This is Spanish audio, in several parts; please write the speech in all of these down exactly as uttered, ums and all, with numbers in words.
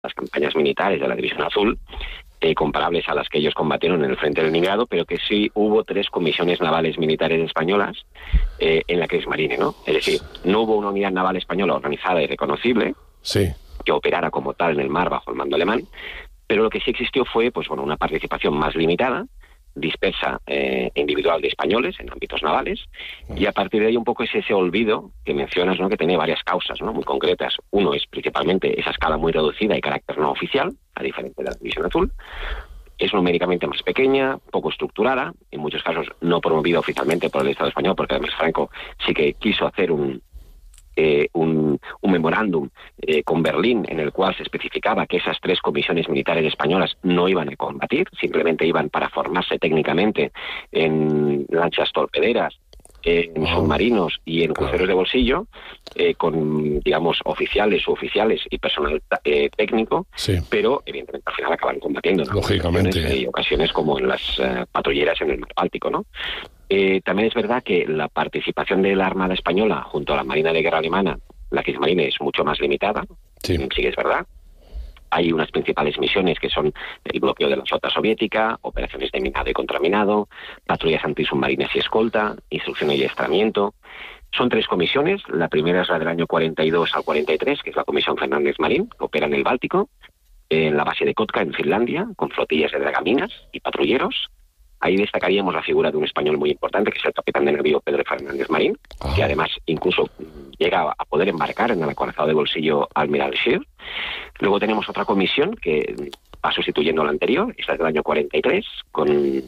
las campañas militares de la División Azul, eh, comparables a las que ellos combatieron en el frente de Leningrado, pero que sí hubo tres comisiones navales militares españolas eh, en la Kriegsmarine, ¿no? Es decir, no hubo una unidad naval española organizada y reconocible, sí, que operara como tal en el mar bajo el mando alemán, pero lo que sí existió fue, pues bueno, una participación más limitada, dispersa e eh, individual de españoles en ámbitos navales, y a partir de ahí un poco es ese olvido que mencionas, ¿no?, que tiene varias causas, ¿no?, muy concretas. Uno es principalmente esa escala muy reducida y carácter no oficial, a diferencia de la División Azul. Es numéricamente más pequeña, poco estructurada, en muchos casos no promovida oficialmente por el Estado español, porque además Franco sí que quiso hacer un Eh, un, un memorándum eh, con Berlín en el cual se especificaba que esas tres comisiones militares españolas no iban a combatir, simplemente iban para formarse técnicamente en lanchas torpederas, eh, en oh, submarinos y en cruceros claro. de bolsillo, eh, con, digamos, oficiales, suboficiales y personal eh, técnico, Sí. pero evidentemente al final acaban combatiendo, ¿no?, Lógicamente. en ocasiones, eh, ocasiones como en las eh, patrulleras en el mar Báltico, ¿no? Eh, también es verdad que la participación de la Armada Española junto a la Marina de Guerra Alemana, la Kriegsmarine, es mucho más limitada. Sí. Sí que es verdad. Hay unas principales misiones que son el bloqueo de la flota soviética, operaciones de minado y contraminado, patrullas antisubmarinas y escolta, instrucción y adiestramiento. Son tres comisiones. La primera es la del año cuarenta y dos al cuarenta y tres, que es la Comisión Fernández Marín, que opera en el Báltico, en la base de Kotka, en Finlandia, con flotillas de dragaminas y patrulleros. Ahí destacaríamos la figura de un español muy importante, que es el capitán de navío Pedro Fernández Marín, oh. que además incluso llega a poder embarcar en el acorazado de bolsillo Admiral Scheer. Luego tenemos otra comisión que va sustituyendo a la anterior, esta es del año cuarenta y tres, con,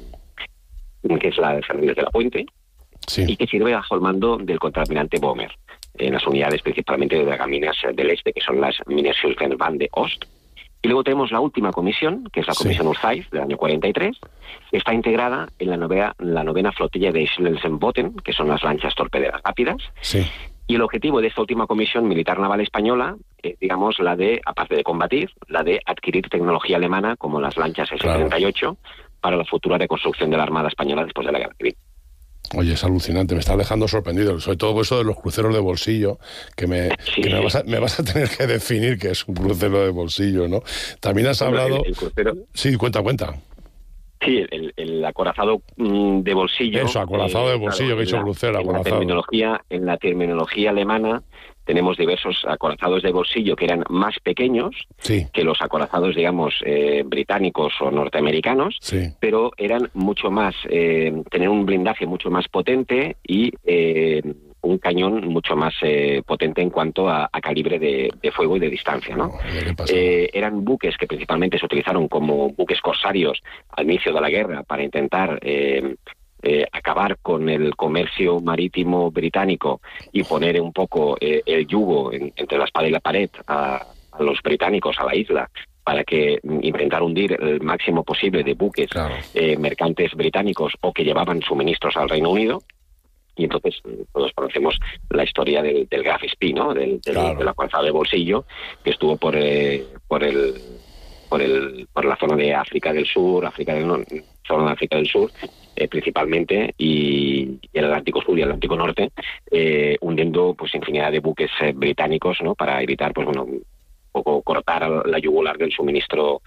que es la de Fernández de la Puente, sí. y que sirve bajo el mando del contraalmirante Bohmer, en las unidades principalmente de dragaminas del este, que son las Minenschützenbahn de Ost. Y luego tenemos la última comisión, que es la Comisión sí. Ursaif, del año cuarenta y tres, que está integrada en la novena, la novena flotilla de Schleswig-Holstein, que son las lanchas torpederas rápidas. Sí. Y el objetivo de esta última comisión militar naval española es, digamos, la de, aparte de combatir, la de adquirir tecnología alemana, como las lanchas ese treinta y ocho, claro. para la futura reconstrucción de la Armada Española después de la Guerra Civil. Oye, es alucinante, me está dejando sorprendido, sobre todo eso de los cruceros de bolsillo, que me, sí. que me, vas, a, me vas a tener que definir qué es un crucero de bolsillo, ¿no? También has Hombre, hablado... El, el crucero... Sí, cuenta, cuenta. Sí, el, el acorazado de bolsillo... Eso, acorazado eh, de bolsillo, claro, que he dicho crucero, en acorazado. La terminología, en la terminología alemana tenemos diversos acorazados de bolsillo que eran más pequeños sí. que los acorazados, digamos, eh, británicos o norteamericanos, sí. pero eran mucho más, eh, tener un blindaje mucho más potente y eh, un cañón mucho más eh, potente en cuanto a, a calibre de, de fuego y de distancia, ¿no? Eh, eran buques que principalmente se utilizaron como buques corsarios al inicio de la guerra para intentar... Eh, Eh, acabar con el comercio marítimo británico y poner un poco eh, el yugo en, entre la espada y la pared a, a los británicos, a la isla, para que intentar hundir el máximo posible de buques claro. eh, mercantes británicos o que llevaban suministros al Reino Unido. Y entonces todos conocemos la historia del, del Graf Spee, ¿no? Del, del, claro. del acorazado de bolsillo, que estuvo por, eh, por el... Por, el, por la zona de África del Sur, África del Norte, zona de África del Sur, eh, principalmente, y, y el Atlántico Sur y el Atlántico Norte, eh, hundiendo pues infinidad de buques eh, británicos, ¿no? Para evitar, pues bueno, un poco cortar la yugular del suministro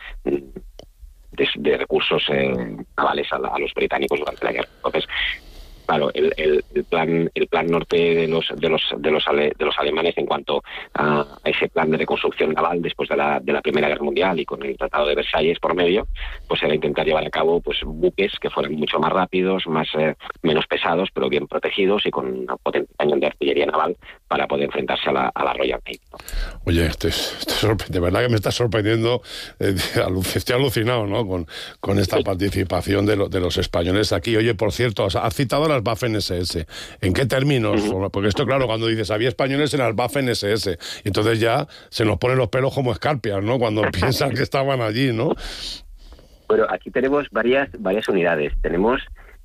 de, de recursos eh, navales a, la, a los británicos durante la guerra. Entonces, claro, el, el, el plan el plan norte de los de los de los ale, de los alemanes en cuanto a, a ese plan de reconstrucción naval después de la de la Primera Guerra Mundial y con el Tratado de Versalles por medio, pues era intentar llevar a cabo pues buques que fueran mucho más rápidos, más eh, menos pesados, pero bien protegidos y con un potente cañón de artillería naval para poder enfrentarse a la, a la Royal Navy, ¿no? Oye, este, este, de verdad que me está sorprendiendo, eh, estoy alucinado, ¿no? Con, con esta participación de, lo, de los españoles aquí. Oye, por cierto, has citado las Waffen ese ese. ¿En qué términos? Uh-huh. Porque esto, claro, cuando dices había españoles en las Waffen ese ese, entonces ya se nos ponen los pelos como escarpias, ¿no? Cuando piensan que estaban allí, ¿no? Bueno, aquí tenemos varias varias unidades. Tenemos,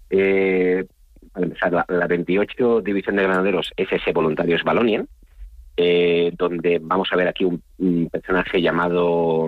eh, para empezar, la, la veintiocho División de Granaderos ese ese Voluntarios Wallonien, eh, donde vamos a ver aquí un, un personaje llamado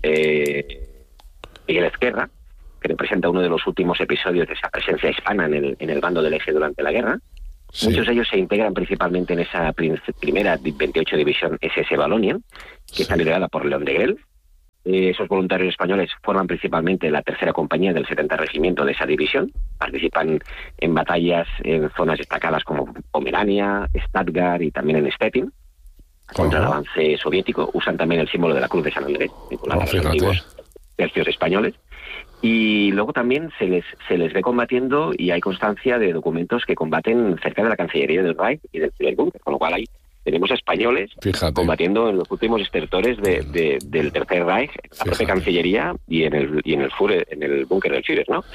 eh, Miguel Ezquerra, que representa uno de los últimos episodios de esa presencia hispana en el, en el bando del eje durante la guerra. Sí. Muchos de ellos se integran principalmente en esa prim- primera veintiocho División ese ese Wallonien, que sí. está liderada por León de Grel, Eh, esos voluntarios españoles forman principalmente la tercera compañía del setenta Regimiento de esa división. Participan en batallas en zonas destacadas como Pomerania, Stuttgart y también en Stettin. Contra el avance soviético. Usan también el símbolo de la Cruz de San Andrés, vinculado oh, a los antiguos tercios españoles. Y luego también se les se les ve combatiendo, y hay constancia de documentos que combaten cerca de la Cancillería del Reich y del Führerbunker, con lo cual hay tenemos españoles Fíjate. combatiendo en los últimos estertores de, de, del Tercer Reich, en la Fíjate. propia Cancillería y en el y en el Führer, en el búnker del Führer, ¿no?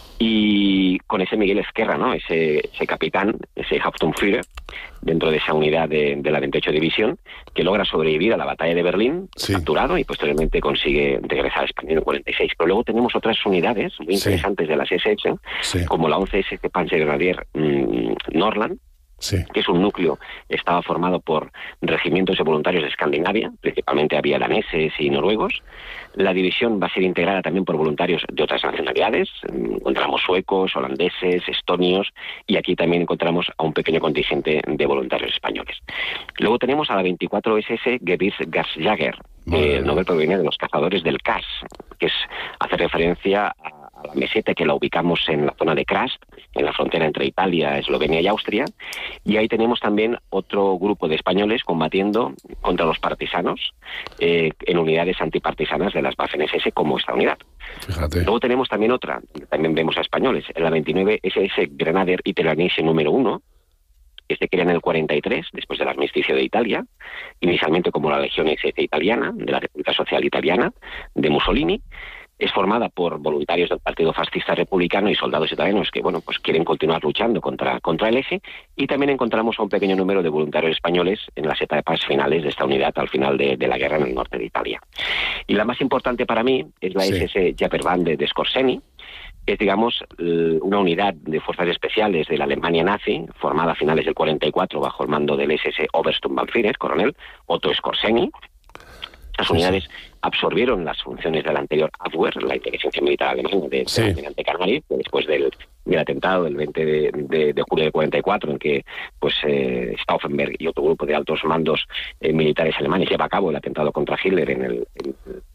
Y con ese Miguel Ezquerra, ¿no? Ese, ese capitán, ese Hauptsturmführer, dentro de esa unidad de, de la veintiocho División, que logra sobrevivir a la batalla de Berlín, sí. capturado, y posteriormente consigue regresar a España en el cuarenta y seis. Pero luego tenemos otras unidades muy interesantes sí. de las S S, sí. como la once S Panzergrenadier mmm, Norland, Sí. que es un núcleo, estaba formado por regimientos de voluntarios de Escandinavia, principalmente había daneses y noruegos. La división va a ser integrada también por voluntarios de otras nacionalidades. Encontramos suecos, holandeses, estonios, y aquí también encontramos a un pequeño contingente de voluntarios españoles. Luego tenemos a la veinticuatro S S Gebirgsjäger, que el nombre proviene de los cazadores del Kars, que es hace referencia a a la meseta, que la ubicamos en la zona de Kras, en la frontera entre Italia, Eslovenia y Austria, y ahí tenemos también otro grupo de españoles combatiendo contra los partisanos eh, en unidades antipartisanas de las Waffen-S S como esta unidad. Fíjate. Luego tenemos también otra, también vemos a españoles, en la veintinueve S S Grenadier Italianese número uno, que se crea en el cuarenta y tres, después del armisticio de Italia, inicialmente como la Legión S S italiana, de la República Social Italiana, de Mussolini. Es formada por voluntarios del Partido Fascista Republicano y soldados italianos que, bueno, pues quieren continuar luchando contra, contra el eje, y también encontramos a un pequeño número de voluntarios españoles en las etapas finales de esta unidad al final de, de la guerra en el norte de Italia. Y la más importante para mí es la sí. S S Japerbande de Skorzeny, que es, digamos, una unidad de fuerzas especiales de la Alemania nazi, formada a finales del cuarenta y cuatro bajo el mando del S S Obersturmbannführer, coronel Otto Skorzeny. Estas unidades sí, sí. absorbieron las funciones de la anterior Abwehr, la inteligencia militar alemana de, sí. de almirante Kanari, después del, del atentado del veinte de, de, de julio del cuarenta y cuatro, en que pues eh, Stauffenberg y otro grupo de altos mandos eh, militares alemanes lleva a cabo el atentado contra Hitler en el, en,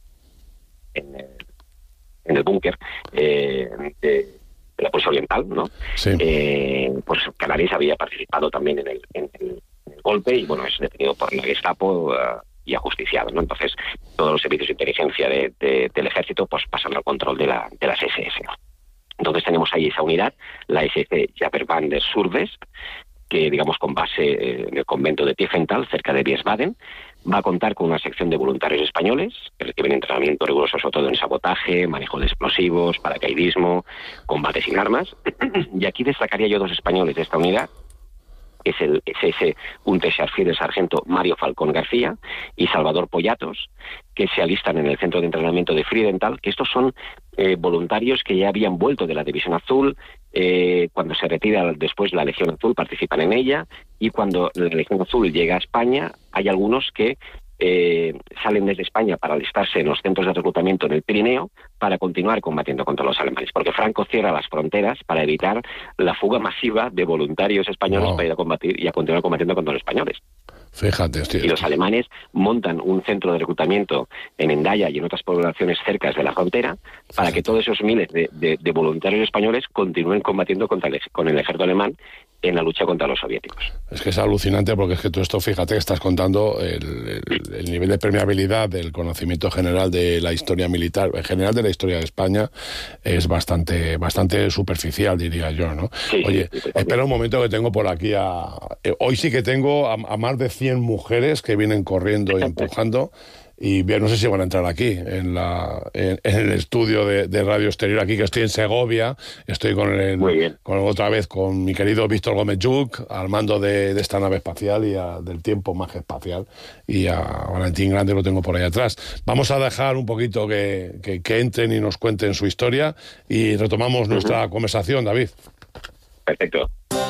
en el, en el búnker eh, de, de la Prusia Oriental, ¿no? Sí. Eh, pues Kanari había participado también en el, en el, en el golpe, y bueno, es detenido por la Gestapo uh, y ajusticiado, ¿no? Entonces, todos los servicios de inteligencia de, de, del ejército pues pasan al control de, la, de las S S. Entonces tenemos ahí esa unidad, la S S Japerbande Surwest, que digamos con base eh, en el convento de Tiefenthal, cerca de Wiesbaden. Va a contar con una sección de voluntarios españoles que reciben entrenamiento riguroso sobre todo en sabotaje, manejo de explosivos, paracaidismo, combate sin armas. Y aquí destacaría yo dos españoles de esta unidad, es el S S Untersturmführer sargento Mario Falcón García y Salvador Pollatos, que se alistan en el centro de entrenamiento de Friedenthal, que estos son eh, voluntarios que ya habían vuelto de la División Azul. Eh, cuando se retira después la Legión Azul participan en ella, y cuando la Legión Azul llega a España hay algunos que Eh, salen desde España para alistarse en los centros de reclutamiento en el Pirineo para continuar combatiendo contra los alemanes, porque Franco cierra las fronteras para evitar la fuga masiva de voluntarios españoles wow. para ir a combatir y a continuar combatiendo contra los españoles. Fíjate, hostia, y los hostia. alemanes montan un centro de reclutamiento en Hendaya y en otras poblaciones cercas de la frontera para Fíjate. que todos esos miles de, de, de voluntarios españoles continúen combatiendo contra el, con el ejército alemán en la lucha contra los soviéticos. Es que es alucinante, porque es que tú esto, fíjate, estás contando el, el, el nivel de permeabilidad del conocimiento general de la historia militar, en general de la historia de España, es bastante bastante superficial, diría yo, ¿no? Sí, Oye, sí, sí, espera un momento, que tengo por aquí a... Eh, hoy sí que tengo a, a más de cien mujeres que vienen corriendo y empujando. Y no sé si van a entrar aquí, en, la, en, en el estudio de, de Radio Exterior, aquí que estoy en Segovia. Estoy con, el, con otra vez con mi querido Víctor Gómez Lluch, al mando de, de esta nave espacial y a, del tiempo más espacial. Y a Valentín Grande lo tengo por ahí atrás. Vamos a dejar un poquito que, que, que entren y nos cuenten su historia, y retomamos uh-huh. nuestra conversación, David. Perfecto.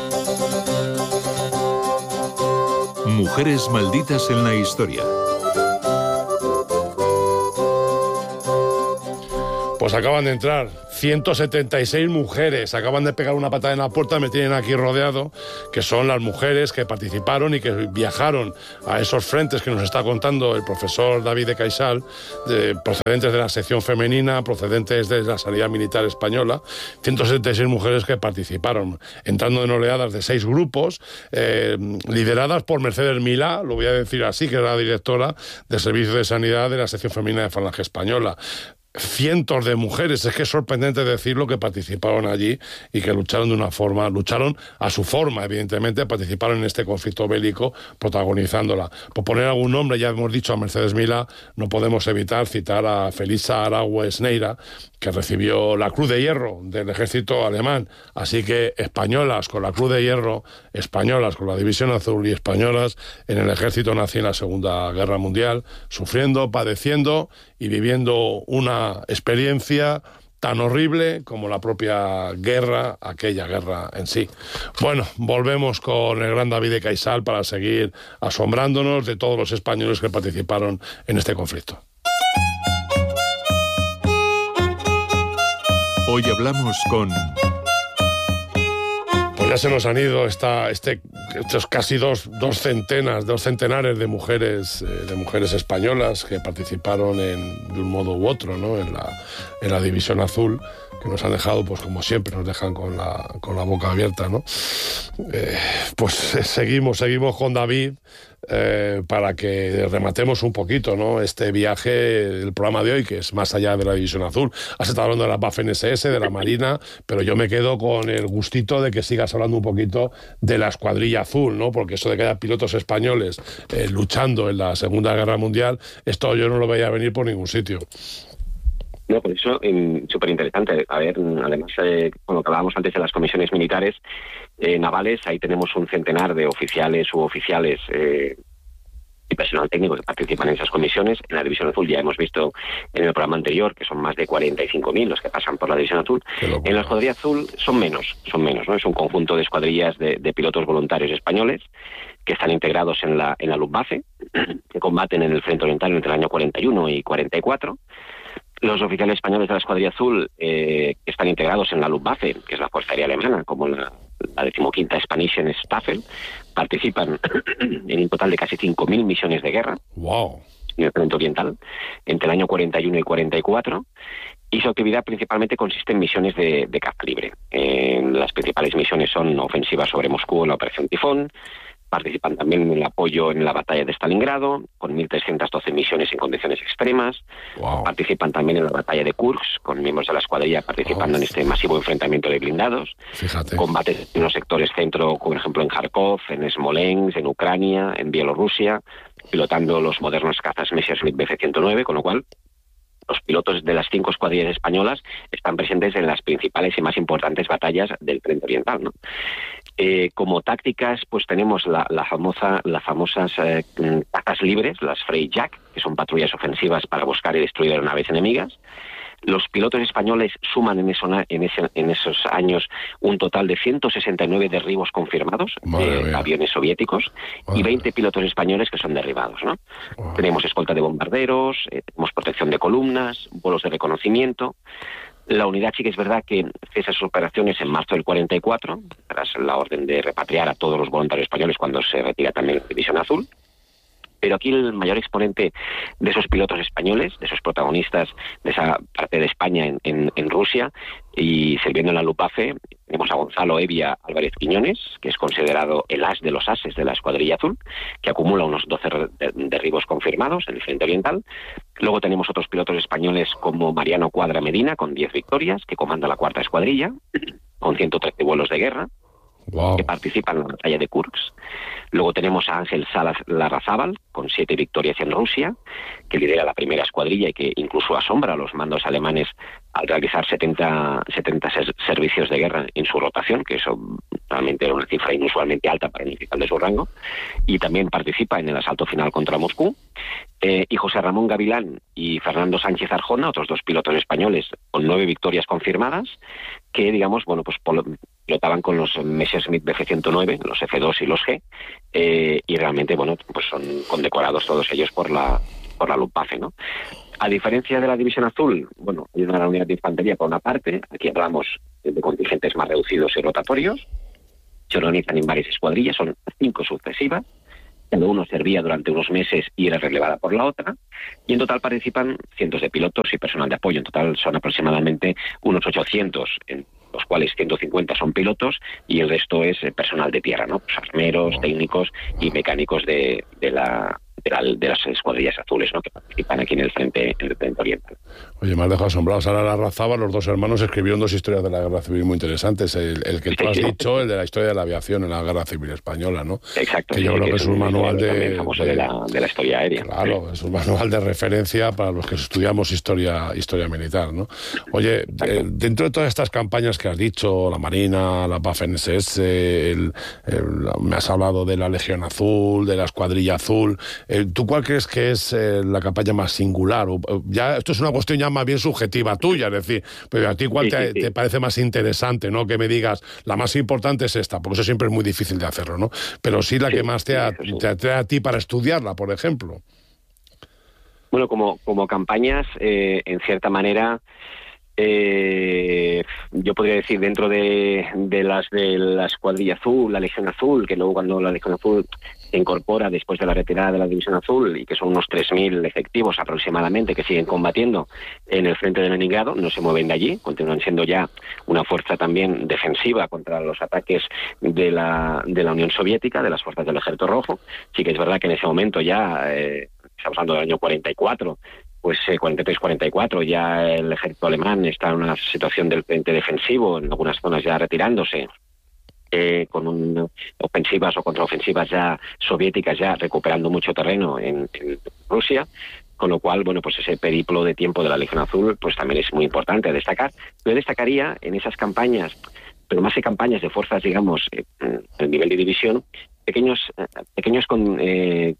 Mujeres malditas en la historia. Pues acaban de entrar ciento setenta y seis mujeres, acaban de pegar una patada en la puerta, me tienen aquí rodeado, que son las mujeres que participaron y que viajaron a esos frentes que nos está contando el profesor David de Caixal, de, procedentes de la sección femenina, procedentes de la Sanidad Militar Española, ciento setenta y seis mujeres que participaron, entrando en oleadas de seis grupos, eh, lideradas por Mercedes Milá, lo voy a decir así, que era la directora del Servicio de Sanidad de la sección femenina de Falange Española. Cientos de mujeres, es que es sorprendente decirlo, que participaron allí y que lucharon de una forma, lucharon a su forma, evidentemente, participaron en este conflicto bélico, protagonizándola. Por poner algún nombre, ya hemos dicho a Mercedes Milá, no podemos evitar citar a Felisa Aragües Neira, que recibió la Cruz de Hierro del ejército alemán. Así que españolas con la Cruz de Hierro, españolas con la División Azul y españolas en el ejército nazi en la Segunda Guerra Mundial, sufriendo, padeciendo y viviendo una experiencia tan horrible como la propia guerra, aquella guerra en sí. Bueno, volvemos con el gran David de Caixal para seguir asombrándonos de todos los españoles que participaron en este conflicto. Hoy hablamos con... Pues ya se nos han ido esta, este, estos casi dos, dos centenas, dos centenares de mujeres, eh, de mujeres españolas que participaron en, de un modo u otro, ¿no? en, la, en la División Azul, que nos han dejado, pues como siempre, nos dejan con la, con la boca abierta, ¿no? Eh, pues eh, seguimos, seguimos con David, eh, para que rematemos un poquito, ¿no? Este viaje, el programa de hoy, que es más allá de la División Azul. Has estado hablando de la Waffen ese ese, de la Marina, pero yo me quedo con el gustito de que sigas hablando un poquito de la Escuadrilla Azul, ¿no? Porque eso de que haya pilotos españoles eh, luchando en la Segunda Guerra Mundial, esto yo no lo veía venir por ningún sitio. No, por eso, eh, súper interesante. A ver, además, eh, cuando hablábamos antes de las comisiones militares eh, navales, ahí tenemos un centenar de oficiales u oficiales eh, y personal técnico que participan en esas comisiones. En la División Azul ya hemos visto en el programa anterior que son más de cuarenta y cinco mil los que pasan por la División Azul. En la Escuadrilla Azul son menos, son menos, ¿no? Es un conjunto de escuadrillas de, de pilotos voluntarios españoles que están integrados en la, en la Luftwaffe, que combaten en el Frente Oriental entre el año cuarenta y uno y cuarenta y cuatro. Los oficiales españoles de la Escuadrilla Azul eh, que están integrados en la Luftwaffe, que es la Fuerza Aérea Alemana, como la, la decimoquinta Spanischen Staffel, participan en un total de casi cinco mil misiones de guerra. Wow. En el Frente Oriental, entre el año cuarenta y uno y cuarenta y cuatro, y su actividad principalmente consiste en misiones de, de caza libre. Eh, las principales misiones son ofensivas sobre Moscú en la Operación Tifón. Participan también en el apoyo en la batalla de Stalingrado, con mil trescientas doce misiones en condiciones extremas. Wow. Participan también en la batalla de Kursk, con miembros de la escuadrilla participando oh. en este masivo enfrentamiento de blindados. Fíjate. Combates en los sectores centro, por ejemplo en Kharkov, en Smolensk, en Ucrania, en Bielorrusia, pilotando los modernos cazas Messerschmitt B F ciento nueve, con lo cual los pilotos de las cinco escuadrillas españolas están presentes en las principales y más importantes batallas del Frente Oriental, ¿no? Eh, como tácticas, pues tenemos la, la famosa, las famosas eh, cazas libres, las Freyjagd, que son patrullas ofensivas para buscar y destruir aeronaves enemigas. Los pilotos españoles suman en, eso, en, ese, en esos años un total de ciento sesenta y nueve derribos confirmados Madre de mía. aviones soviéticos Madre y veinte pilotos españoles que son derribados, ¿no? Wow. Tenemos escolta de bombarderos, eh, tenemos protección de columnas, vuelos de reconocimiento. La unidad sí que es verdad que cesa sus operaciones en marzo del cuarenta y cuatro, tras la orden de repatriar a todos los voluntarios españoles cuando se retira también la División Azul. Pero aquí el mayor exponente de esos pilotos españoles, de esos protagonistas de esa parte de España en, en, en Rusia y sirviendo en la Luftwaffe, tenemos a Gonzalo Evia Álvarez Quiñones, que es considerado el as de los ases de la Escuadrilla Azul, que acumula unos doce derribos confirmados en el Frente Oriental. Luego tenemos otros pilotos españoles como Mariano Cuadra Medina, con diez victorias, que comanda la cuarta escuadrilla, con ciento trece vuelos de guerra. Wow. Que participan en la batalla de Kursk. Luego tenemos a Ángel Salas Larrazábal, con siete victorias en Rusia, que lidera la primera escuadrilla y que incluso asombra a los mandos alemanes al realizar setenta, setenta ser, servicios de guerra en su rotación, que eso realmente era una cifra inusualmente alta para un oficial de su rango. Y también participa en el asalto final contra Moscú. Eh, y José Ramón Gavilán y Fernando Sánchez Arjona, otros dos pilotos españoles con nueve victorias confirmadas, que, digamos, bueno, pues pilotaban con los Messerschmitt B F ciento nueve, los F dos y los G, eh, y realmente, bueno, pues son condecorados todos ellos por la por la Luftwaffe, ¿no? A diferencia de la División Azul, bueno, hay una unidad de infantería por una parte, aquí hablamos de contingentes más reducidos y rotatorios, se organizan en varias escuadrillas, son cinco sucesivas, cada uno servía durante unos meses y era relevada por la otra, y en total participan cientos de pilotos y personal de apoyo. En total son aproximadamente unos ochocientos, en los cuales ciento cincuenta son pilotos y el resto es personal de tierra, ¿no? Pues armeros, técnicos y mecánicos de, de la... De, la, de las escuadrillas azules, ¿no?, que participan aquí en el frente, en el frente oriental. Oye, me has dejado asombrado. Sara Larrazábal, los dos hermanos, escribieron dos historias de la Guerra Civil muy interesantes. El, el que tú has dicho, el de la historia de la aviación en la Guerra Civil Española, ¿no? Exacto. Que yo sí, creo que, que es un manual de, de, de, la, de la historia aérea. Claro, es un manual de referencia para los que estudiamos historia, historia militar, ¿no? Oye, eh, dentro de todas estas campañas que has dicho, la Marina, la Waffen ese ese, el, el, me has hablado de la Legión Azul, de la Escuadrilla Azul... ¿Tú cuál crees que es eh, la campaña más singular? O, ya esto es una cuestión ya más bien subjetiva tuya, es decir, pero a ti cuál sí, te, sí, sí. te parece más interesante, ¿no? Que me digas, la más importante es esta, porque eso siempre es muy difícil de hacerlo, ¿no? Pero sí la sí, que más te, sí, sí. te atrae a ti para estudiarla, por ejemplo. Bueno, como, como campañas, eh, en cierta manera... Eh, yo podría decir dentro de, de las de la Escuadrilla Azul, la Legión Azul, que luego cuando la Legión Azul se incorpora después de la retirada de la División Azul, y que son unos tres mil efectivos aproximadamente que siguen combatiendo en el frente de Leningrado, no se mueven de allí, continúan siendo ya una fuerza también defensiva contra los ataques de la, de la Unión Soviética, de las fuerzas del Ejército Rojo. Sí que es verdad que en ese momento ya, eh, estamos hablando del año cuarenta y cuatro, pues eh, cuarenta y tres cuarenta y cuatro, ya el ejército alemán está en una situación del frente defensivo, en algunas zonas ya retirándose, eh, con un, ofensivas o contraofensivas ya soviéticas ya recuperando mucho terreno en, en Rusia, con lo cual, bueno, pues ese periplo de tiempo de la Legión Azul pues también es muy importante a destacar. Yo destacaría en esas campañas, pero más que campañas de fuerzas, digamos, eh, el nivel de división, pequeños, eh, pequeños con... Eh,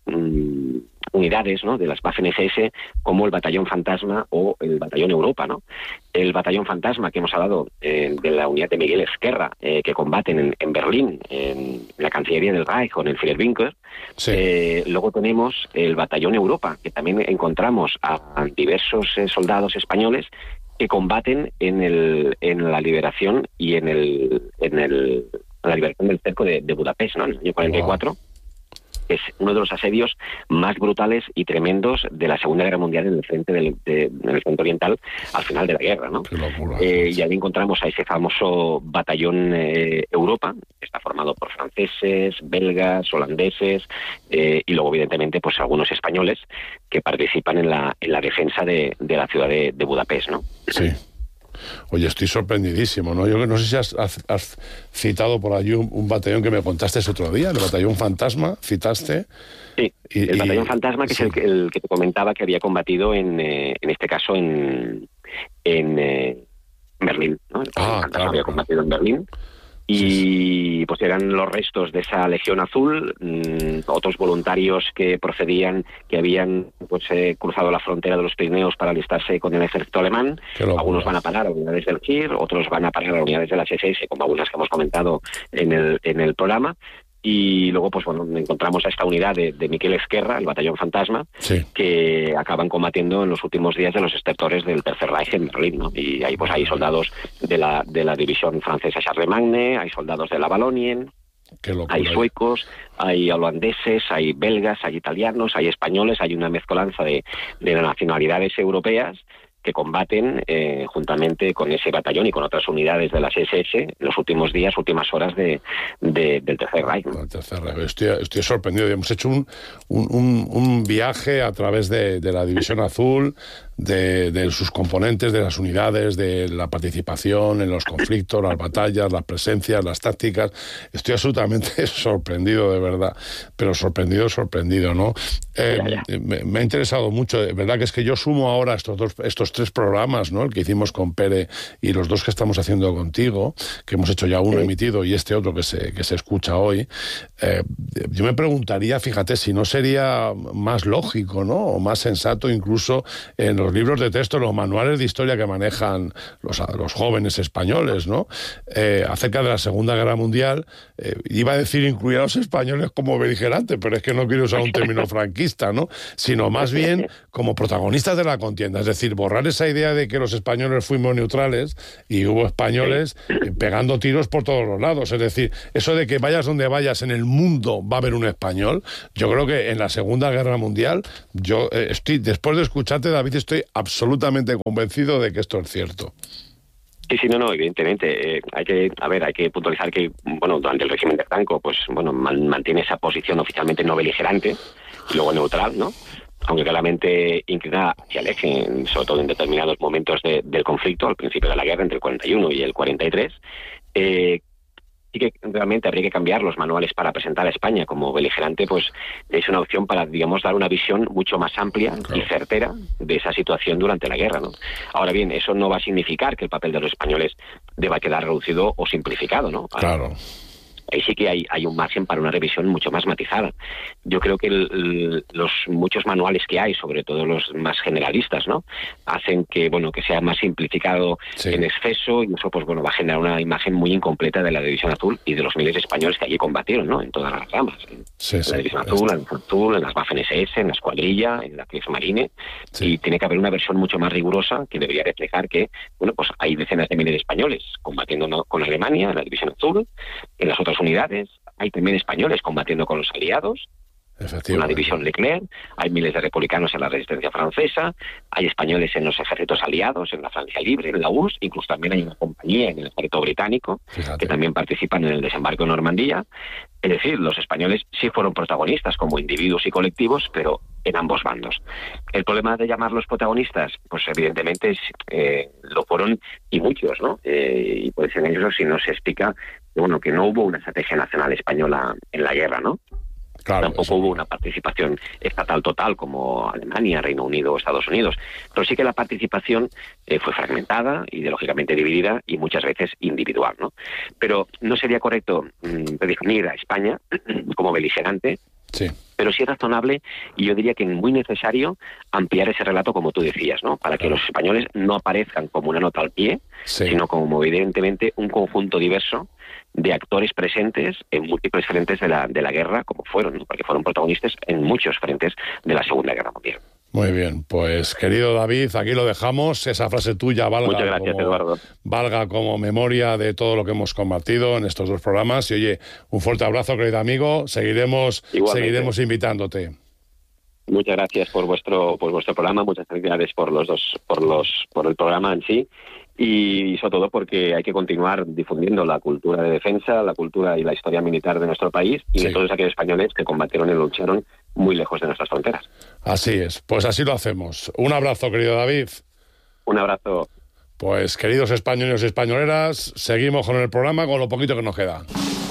unidades, ¿no?, de las Waffen ese ese, como el Batallón Fantasma o el Batallón Europa, ¿no? El Batallón Fantasma, que hemos hablado eh, de la unidad de Miguel Esquerra, eh, que combaten en, en Berlín, en la Cancillería del Reich o en el Führerbunker. Sí. Eh, luego tenemos el Batallón Europa, que también encontramos a, a diversos eh, soldados españoles que combaten en el en la liberación y en el en el en la liberación del cerco de, de Budapest, ¿no?, en el año cuarenta y cuatro. Wow. Es uno de los asedios más brutales y tremendos de la Segunda Guerra Mundial en el frente del de, en el frente oriental al final de la guerra, ¿no? Eh, y ahí encontramos a ese famoso Batallón eh, Europa, que está formado por franceses, belgas, holandeses eh, y luego evidentemente pues algunos españoles que participan en la en la defensa de, de la ciudad de, de Budapest, ¿no? Sí. Oye, estoy sorprendidísimo, ¿no? Yo no sé si has, has, has citado por allí un, un batallón que me contaste ese otro día, el Batallón Fantasma, citaste. Sí, y, el Batallón y, Fantasma, que sí. es el, el que te comentaba que había combatido en, eh, en este caso en, en eh, Berlín, ¿no? El Batallón ah, Fantasma claro, había combatido en Berlín. Y sí, sí. pues eran los restos de esa Legión Azul, mmm, otros voluntarios que procedían, que habían pues eh, cruzado la frontera de los Pirineos para alistarse con el ejército alemán. Algunos van a parar a unidades del G I R, otros van a parar a unidades de las ese ese, como algunas que hemos comentado en el, en el programa. Y luego, pues bueno, encontramos a esta unidad de, de Miquel Esquerra, el Batallón Fantasma, sí. que acaban combatiendo en los últimos días de los estertores del Tercer Reich en Berlín, ¿no? Y ahí pues hay soldados de la de la división francesa Charlemagne, hay soldados de la Valonien, hay suecos, hay holandeses, hay belgas, hay italianos, hay españoles, hay una mezcolanza de, de nacionalidades europeas que combaten eh, juntamente con ese batallón y con otras unidades de las ese ese en los últimos días, últimas horas de, de, del Tercer Reich, ¿no? Tercer Reich. Estoy, estoy sorprendido. Hemos hecho un, un, un viaje a través de, de la División Azul, de, de sus componentes, de las unidades, de la participación en los conflictos, las batallas, las presencias, las tácticas. Estoy absolutamente sorprendido, de verdad. Pero sorprendido, sorprendido, ¿no? Eh, ya, ya. Me, me ha interesado mucho. De verdad que es que yo sumo ahora estos dos, estos tres programas, ¿no? El que hicimos con Pere y los dos que estamos haciendo contigo, que hemos hecho ya uno sí. emitido y este otro que se, que se escucha hoy. Eh, yo me preguntaría, fíjate, si no sería más lógico, ¿no? O más sensato incluso en los libros de texto, los manuales de historia que manejan los, los jóvenes españoles, ¿no? Eh, acerca de la Segunda Guerra Mundial, eh, iba a decir incluir a los españoles como beligerantes, pero es que no quiero usar un término franquista, ¿no? Sino más bien como protagonistas de la contienda, es decir, borrar esa idea de que los españoles fuimos neutrales y hubo españoles eh, pegando tiros por todos los lados, es decir, eso de que vayas donde vayas en el mundo va a haber un español. Yo creo que en la Segunda Guerra Mundial, yo eh, estoy, después de escucharte, David, estoy absolutamente convencido de que esto es cierto. Sí, sí, no, no, evidentemente. Eh, hay que, a ver, hay que puntualizar que, bueno, durante el régimen de Franco, pues, bueno, man, mantiene esa posición oficialmente no beligerante y luego neutral, ¿no? Aunque claramente inclinada hacia el eje, sobre todo en determinados momentos de, del conflicto, al principio de la guerra, entre el cuarenta y uno y el cuarenta y tres, eh, sí que realmente habría que cambiar los manuales para presentar a España como beligerante, pues es una opción para, digamos, dar una visión mucho más amplia, claro, y certera de esa situación durante la guerra, ¿no? Ahora bien, eso no va a significar que el papel de los españoles deba quedar reducido o simplificado, ¿no? Claro. Ahí sí que hay, hay un margen para una revisión mucho más matizada. Yo creo que el, el, los muchos manuales que hay, sobre todo los más generalistas, ¿no?, hacen que, bueno, que sea más simplificado, sí, en exceso, y eso, pues bueno, va a generar una imagen muy incompleta de la División Azul y de los miles de españoles que allí combatieron, ¿no?, en todas las ramas. En, sí, en sí, la División Azul, en la División Azul, en las Waffen ese ese, en la escuadrilla, en la Kriegsmarine, sí, y tiene que haber una versión mucho más rigurosa que debería reflejar que, bueno, pues hay decenas de miles de españoles combatiendo, ¿no?, con Alemania, en la División Azul, en las otras unidades, hay también españoles combatiendo con los aliados, en la división Leclerc, hay miles de republicanos en la resistencia francesa, hay españoles en los ejércitos aliados, en la Francia Libre, en la U R S S, incluso también hay una compañía en el ejército británico, fíjate, que también participan en el desembarco en Normandía. Es decir, los españoles sí fueron protagonistas como individuos y colectivos, pero en ambos bandos. El problema de llamarlos protagonistas, pues evidentemente es, eh, lo fueron y muchos, ¿no? Eh, y puede ser eso si no se explica, bueno, que no hubo una estrategia nacional española en la guerra, ¿no? Claro, tampoco eso. Hubo una participación estatal total como Alemania, Reino Unido o Estados Unidos, pero sí que la participación eh, fue fragmentada, ideológicamente dividida y muchas veces individual, ¿no? Pero no sería correcto mmm, definir a España como beligerante, sí, pero sí es razonable y yo diría que muy necesario ampliar ese relato, como tú decías, ¿no?, para que claro, los españoles no aparezcan como una nota al pie, sí, sino como evidentemente un conjunto diverso de actores presentes en múltiples frentes de la, de la guerra, como fueron, ¿no?, porque fueron protagonistas en muchos frentes de la Segunda Guerra Mundial. Muy bien, pues querido David, aquí lo dejamos. Esa frase tuya valga, Muchas gracias, como, Eduardo. valga como memoria de todo lo que hemos compartido en estos dos programas. Y oye, un fuerte abrazo, querido amigo. Seguiremos, seguiremos invitándote. Muchas gracias por vuestro por vuestro programa, muchas felicidades por los dos, por los por el programa en sí. Y sobre todo porque hay que continuar difundiendo la cultura de defensa, la cultura y la historia militar de nuestro país y sí, de todos aquellos españoles que combatieron y lucharon muy lejos de nuestras fronteras. Así es, pues así lo hacemos. Un abrazo, querido David. Un abrazo. Pues queridos españoles y españoleras, seguimos con el programa con lo poquito que nos queda.